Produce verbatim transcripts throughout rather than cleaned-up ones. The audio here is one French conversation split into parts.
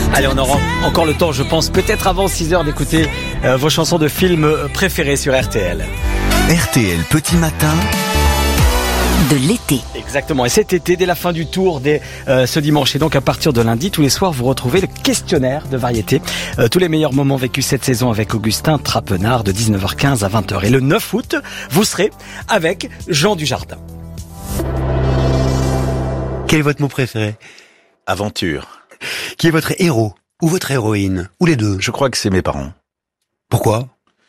Allez, on aura encore le temps, je pense, peut-être avant six heures d'écouter euh, vos chansons de films préférées sur R T L. R T L Petit Matin de l'été. Exactement, et cet été, dès la fin du tour, dès euh, ce dimanche, et donc à partir de lundi, tous les soirs, vous retrouvez le questionnaire de variété. Euh, tous les meilleurs moments vécus cette saison avec Augustin Trapenard de dix-neuf heures quinze à vingt heures. Et le neuf août, vous serez avec Jean Dujardin. Quel est votre mot préféré ? Aventure. Qui est votre héros ? Ou votre héroïne ? Ou les deux ? Je crois que c'est mes parents. Pourquoi ?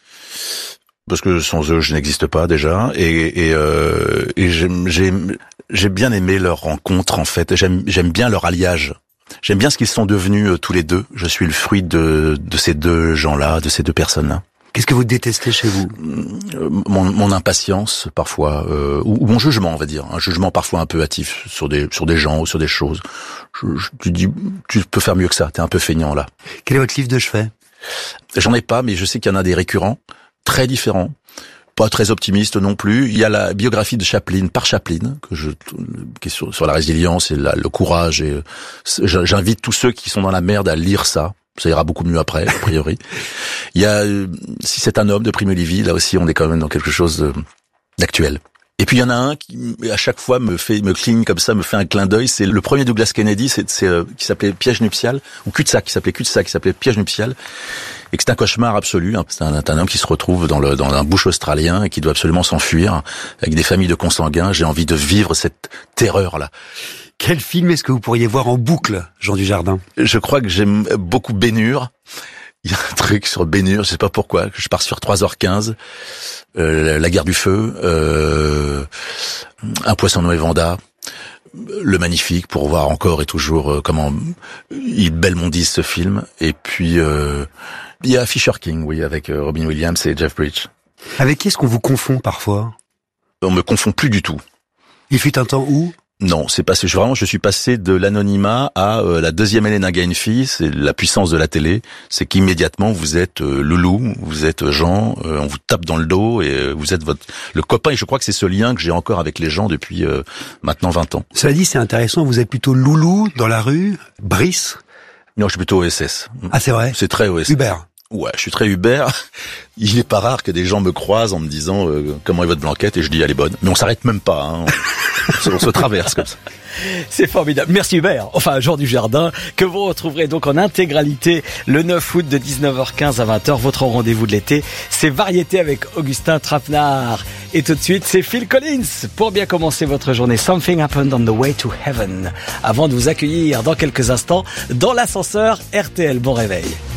Parce que sans eux, je n'existe pas déjà, et, et, euh, et j'aime, j'ai, j'ai bien aimé leur rencontre en fait. J'aime, j'aime bien leur alliage. J'aime bien ce qu'ils sont devenus euh, tous les deux. Je suis le fruit de, de ces deux gens-là, de ces deux personnes-là. Qu'est-ce que vous détestez chez vous ? euh, mon, mon impatience parfois, euh, ou, ou mon jugement, on va dire, un jugement parfois un peu hâtif sur des sur des gens ou sur des choses. Je, je, tu dis, tu peux faire mieux que ça. T'es un peu feignant là. Quel est votre livre de chevet ? J'en ai pas, mais je sais qu'il y en a des récurrents. Très différent, pas très optimiste non plus. Il y a la biographie de Chaplin, par Chaplin, que je, qui est sur, sur la résilience et la, le courage. Et j'invite tous ceux qui sont dans la merde à lire ça. Ça ira beaucoup mieux après, a priori. Il y a Si c'est un homme de Primo Levi, là aussi on est quand même dans quelque chose d'actuel. Et puis il y en a un qui à chaque fois me fait me cligne comme ça, me fait un clin d'œil. C'est le premier Douglas Kennedy, c'est, c'est euh, qui s'appelait Piège nuptial, ou cul-de-sac, qui s'appelait cul-de-sac, qui s'appelait Piège nuptial, et que c'est un cauchemar absolu. C'est un, un homme qui se retrouve dans le dans un bush australien et qui doit absolument s'enfuir avec des familles de consanguins. J'ai envie de vivre cette terreur là. Quel film est-ce que vous pourriez voir en boucle, Jean Dujardin ? Je crois que j'aime beaucoup Ben-Hur. Il y a un truc sur Ben-Hur, je sais pas pourquoi, je pars sur trois heures quinze, euh, La guerre du feu, euh, Un poisson nommé Vanda, Le Magnifique, pour voir encore et toujours euh, comment il belmondise ce film. Et puis, euh, il y a Fisher King, oui, avec euh, Robin Williams et Jeff Bridges. Avec qui est-ce qu'on vous confond parfois ? On me confond plus du tout. Il fut un temps où ? Non, c'est passé. Je, vraiment, je suis passé de l'anonymat à euh, la deuxième Elena Gainfi. C'est la puissance de la télé. C'est qu'immédiatement vous êtes euh, Loulou, vous êtes Jean. Euh, on vous tape dans le dos et euh, vous êtes votre le copain. Et je crois que c'est ce lien que j'ai encore avec les gens depuis euh, maintenant vingt ans. Cela dit, c'est intéressant. Vous êtes plutôt Loulou dans la rue, Brice. Non, je suis plutôt O S S. Ah, c'est vrai. C'est très O S S. Uber. Ouais, je suis très Uber. Il n'est pas rare que des gens me croisent en me disant euh, comment est votre blanquette, et je dis elle est bonne. Mais on s'arrête même pas. Hein. On, se, on se traverse comme ça. C'est formidable. Merci Hubert. Enfin, Jean Dujardin, que vous retrouverez donc en intégralité le neuf août de dix-neuf heures quinze à vingt heures. Votre rendez-vous de l'été, c'est Variété avec Augustin Trapenard. Et tout de suite, c'est Phil Collins pour bien commencer votre journée. Something happened on the way to heaven. Avant de vous accueillir dans quelques instants dans l'ascenseur R T L. Bon réveil.